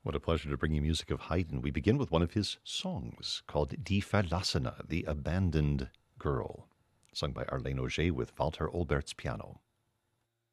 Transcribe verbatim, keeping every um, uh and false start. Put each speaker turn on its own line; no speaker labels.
What a pleasure to bring you music of Haydn. We begin with one of his songs called Die Verlassene, The Abandoned Girl, sung by Arlene Auger with Walter Olbert's piano.